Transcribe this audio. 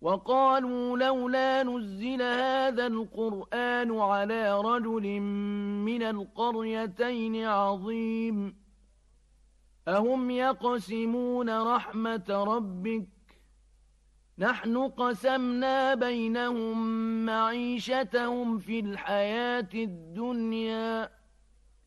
وقالوا لولا نزل هذا القرآن على رجل من القريتين عظيم أهم يقسمون رحمة ربك نحن قسمنا بينهم معيشتهم في الحياة الدنيا